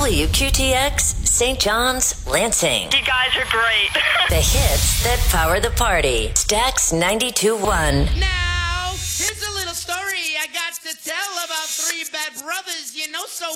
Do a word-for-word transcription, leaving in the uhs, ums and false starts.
W Q T X, Saint John's, Lansing. You guys are great. The hits that power the party. Stax ninety-two point one. Now, here's a little story I got to tell about three bad brothers you know so